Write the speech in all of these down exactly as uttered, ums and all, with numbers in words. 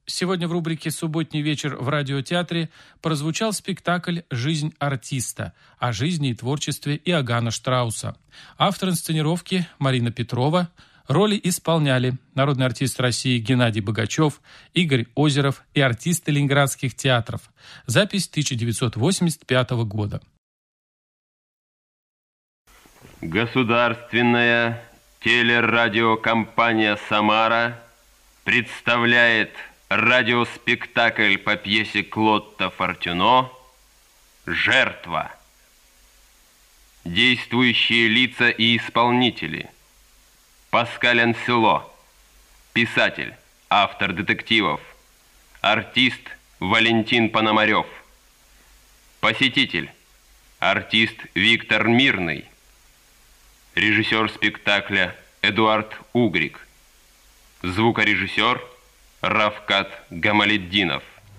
Сегодня в рубрике «Субботний вечер» в радиотеатре прозвучал спектакль «Жизнь артиста» о жизни и творчестве Иоганна Штрауса. Автор инсценировки Марина Петрова. Роли исполняли народный артист России Геннадий Богачев, Игорь Озеров и артисты ленинградских театров. Запись тысяча девятьсот восемьдесят пятого года. Государственная телерадиокомпания «Самара» представляет радиоспектакль по пьесе Клотта Фортюно «Жертва». Действующие лица и исполнители: Паскаль Ансело, писатель, автор детективов, артист Валентин Пономарев. Посетитель: артист Виктор Мирный. Режиссер спектакля Эдуард Угрик. Звукорежиссер Равкат Гамалетдинов.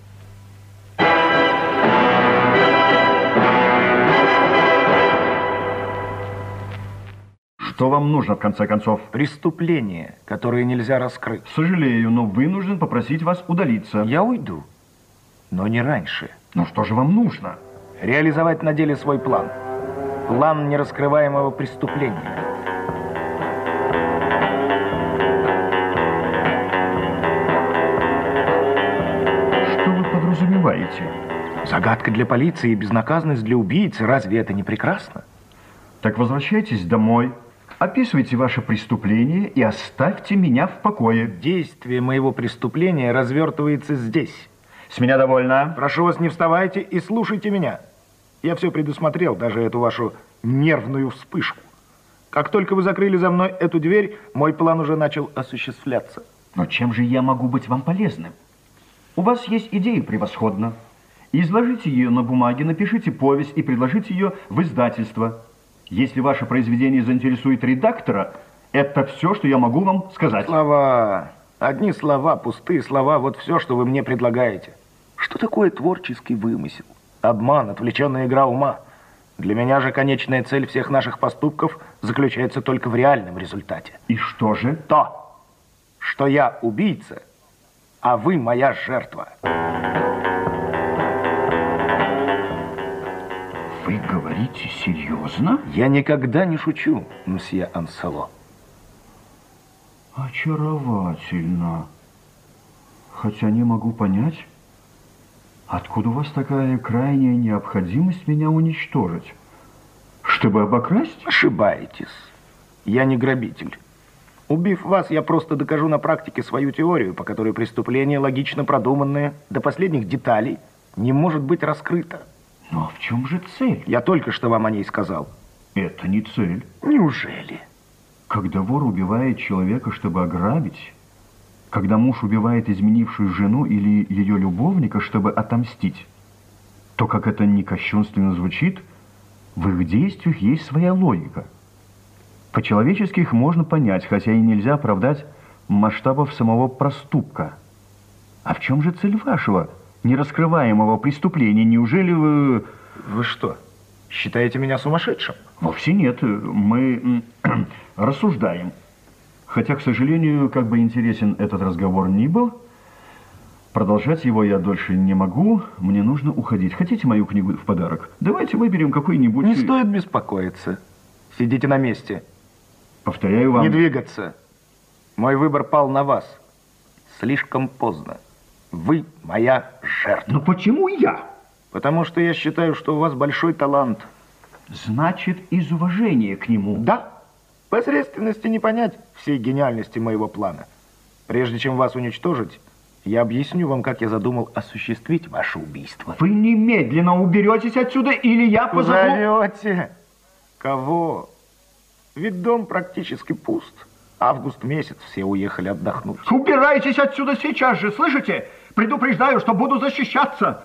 Что вам нужно, в конце концов? Преступление, которое нельзя раскрыть. Сожалею, но вынужден попросить вас удалиться. Я уйду, но не раньше. Но что же вам нужно? Реализовать на деле свой план. План нераскрываемого преступления. Что вы подразумеваете? Загадка для полиции и безнаказанность для убийцы. Разве это не прекрасно? Так возвращайтесь домой, описывайте ваше преступление и оставьте меня в покое. Действие моего преступления развертывается здесь. С меня довольно. Прошу вас, не вставайте и слушайте меня. Я все предусмотрел, даже эту вашу нервную вспышку. Как только вы закрыли за мной эту дверь, мой план уже начал осуществляться. Но чем же я могу быть вам полезным? У вас есть идея превосходна. Изложите ее на бумаге, напишите повесть и предложите ее в издательство. Если ваше произведение заинтересует редактора, это все, что я могу вам сказать. Слова. Одни слова, пустые слова. Вот все, что вы мне предлагаете. Что такое творческий вымысел? Обман, отвлеченная игра ума. Для меня же конечная цель всех наших поступков заключается только в реальном результате. И что же? То, что я убийца, а вы моя жертва. Вы говорите серьезно? Я никогда не шучу, мсье Ансело. Очаровательно. Хотя не могу понять, откуда у вас такая крайняя необходимость меня уничтожить? Чтобы обокрасть? Ошибаетесь. Я не грабитель. Убив вас, я просто докажу на практике свою теорию, по которой преступление, логично продуманное до последних деталей, не может быть раскрыто. Ну а в чем же цель? Я только что вам о ней сказал. Это не цель. Неужели? Когда вор убивает человека, чтобы ограбить, когда муж убивает изменившую жену или ее любовника, чтобы отомстить, то, как это ни кощунственно звучит, в их действиях есть своя логика. По-человечески их можно понять, хотя и нельзя оправдать масштабов самого проступка. А в чем же цель вашего нераскрываемого преступления? Неужели вы... Вы что, считаете меня сумасшедшим? Вовсе нет. Мы рассуждаем. Хотя, к сожалению, как бы интересен этот разговор ни был, продолжать его я дольше не могу. Мне нужно уходить. Хотите мою книгу в подарок? Давайте выберем какой-нибудь... Не стоит беспокоиться. Сидите на месте. Повторяю вам... Не двигаться. Мой выбор пал на вас. Слишком поздно. Вы моя жертва. Но почему я? Потому что я считаю, что у вас большой талант. Значит, из уважения к нему. Да. Посредственности не понять всей гениальности моего плана. Прежде чем вас уничтожить, я объясню вам, как я задумал осуществить ваше убийство. Вы немедленно уберетесь отсюда, или я позову... Позовете? Кого? Ведь дом практически пуст. Август месяц, все уехали отдохнуть. Убирайтесь отсюда сейчас же, слышите? Предупреждаю, что буду защищаться.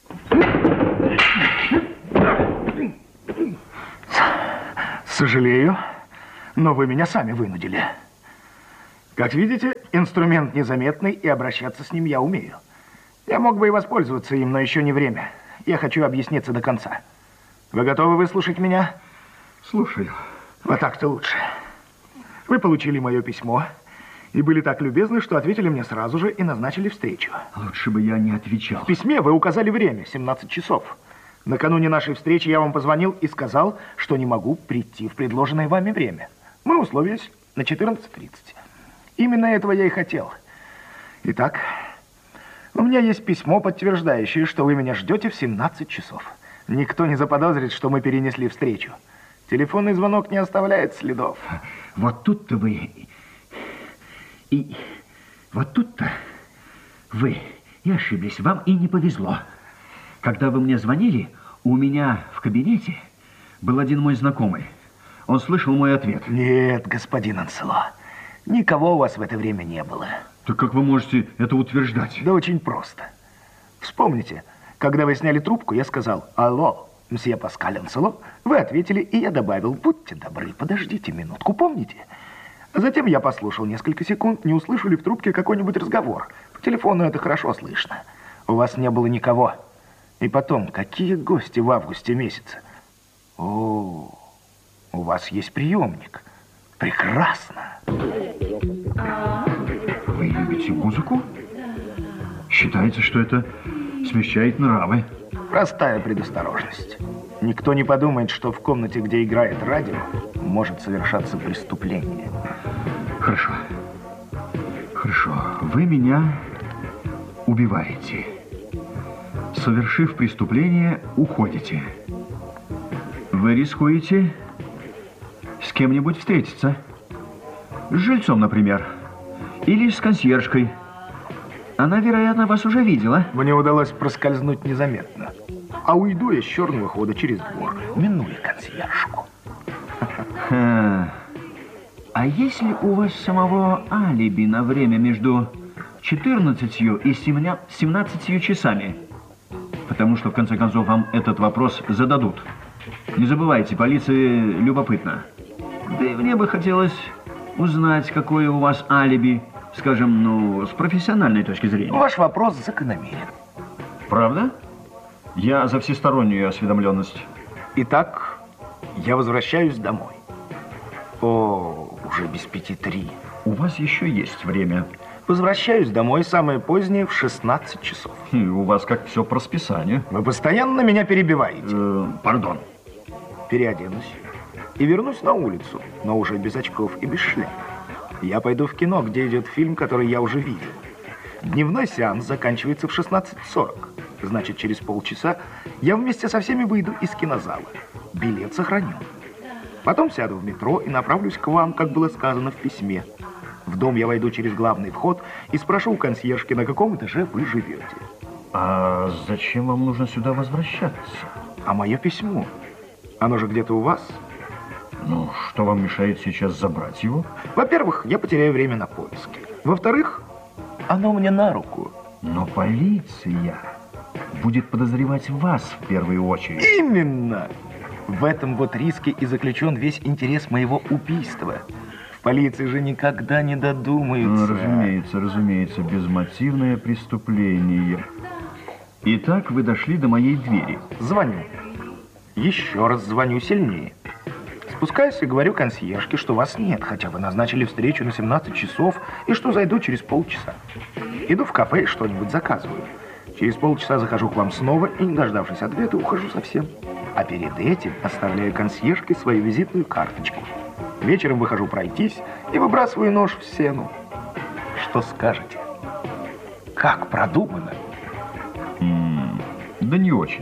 Сожалею, но вы меня сами вынудили. Как видите, инструмент незаметный, и обращаться с ним я умею. Я мог бы и воспользоваться им, но еще не время. Я хочу объясниться до конца. Вы готовы выслушать меня? Слушаю. Вот так-то лучше. Вы получили мое письмо И были так любезны, что ответили мне сразу же и назначили встречу. Лучше бы я не отвечал. В письме вы указали время, семнадцать часов. Накануне нашей встречи я вам позвонил и сказал, что не могу прийти в предложенное вами время. Мы условились на четырнадцать тридцать. Именно этого я и хотел. Итак, у меня есть письмо, подтверждающее, что вы меня ждете в семнадцать часов. Никто не заподозрит, что мы перенесли встречу. Телефонный звонок не оставляет следов. Вот тут-то вы... И вот тут-то вы и ошиблись. Вам и не повезло. Когда вы мне звонили, у меня в кабинете был один мой знакомый. Он слышал мой ответ. Нет, господин Ансело, никого у вас в это время не было. Так как вы можете это утверждать? Да очень просто. Вспомните, когда вы сняли трубку, я сказал: алло, мсье Паскаль Ансело. Вы ответили, и я добавил: будьте добры, подождите минутку, помните? Затем я послушал несколько секунд, не услышу ли в трубке какой-нибудь разговор. По телефону это хорошо слышно. У вас не было никого. И потом, какие гости в августе месяце? О, у вас есть приемник. Прекрасно. Вы любите музыку? Считается, что это смягчает нравы. Простая предосторожность. Никто не подумает, что в комнате, где играет радио, может совершаться преступление. Хорошо. Хорошо. Вы меня убиваете. Совершив преступление, уходите. Вы рискуете с кем-нибудь встретиться. С жильцом, например. Или с консьержкой. Она, вероятно, вас уже видела. Мне удалось проскользнуть незаметно. А уйду я с черного хода через двор, минуя консьержку. Ха. А если у вас самого алиби на время между четырнадцатью и семнадцатью часами? Потому что, в конце концов, вам этот вопрос зададут. Не забывайте, полиция любопытна. Да и мне бы хотелось узнать, какое у вас алиби, скажем, ну, с профессиональной точки зрения. Ваш вопрос закономерен. Правда? Я за всестороннюю осведомленность. Итак, я возвращаюсь домой. О, уже без пяти три. У вас еще есть время. Возвращаюсь домой самое позднее в шестнадцать часов. И у вас как все по расписанию. Вы постоянно меня перебиваете. Э, пардон. Переоденусь и вернусь на улицу, но уже без очков и без шляпы. Я пойду в кино, где идет фильм, который я уже видел. Дневной сеанс заканчивается в шестнадцать сорок. Значит, через полчаса я вместе со всеми выйду из кинозала. Билет сохраню. Потом сяду в метро и направлюсь к вам, как было сказано в письме. В дом я войду через главный вход и спрошу у консьержки, на каком этаже вы живете. А зачем вам нужно сюда возвращаться? А мое письмо? Оно же где-то у вас? Ну, что вам мешает сейчас забрать его? Во-первых, я потеряю время на поиски. Во-вторых, оно мне на руку. Но полиция будет подозревать вас в первую очередь. Именно! В этом вот риске и заключен весь интерес моего убийства. В полиции же никогда не додумаются. Ну, разумеется, разумеется, безмотивное преступление. Итак, вы дошли до моей двери. Звоню. Еще раз звоню сильнее. Спускаюсь и говорю консьержке, что вас нет, хотя вы назначили встречу на семнадцать часов, и что зайду через полчаса. Иду в кафе и что-нибудь заказываю. Через полчаса захожу к вам снова и, не дождавшись ответа, ухожу совсем. А перед этим оставляю консьержке свою визитную карточку. Вечером выхожу пройтись и выбрасываю нож в сену. Что скажете? Как продумано? М-м, да не очень.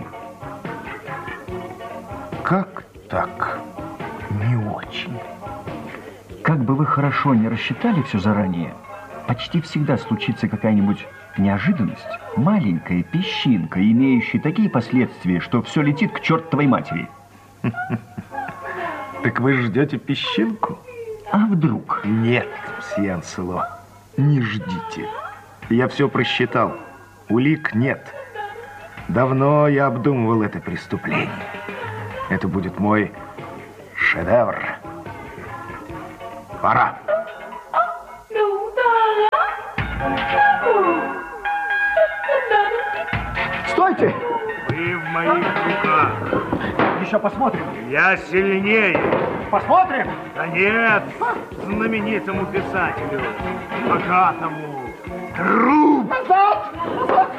Как так? Не очень. Как бы вы хорошо не рассчитали все заранее, почти всегда случится какая-нибудь неожиданность, маленькая песчинка, имеющая такие последствия, что все летит к чертовой матери. Так вы ждете песчинку? А вдруг? Нет, мсье Ансело, не ждите. Я все просчитал. Улик нет. Давно я обдумывал это преступление. Это будет мой шедевр. Пора. Стойте! Вы в моих руках. Еще посмотрим. Я сильнее. Посмотрим? Да нет, знаменитому писателю. богатому, труд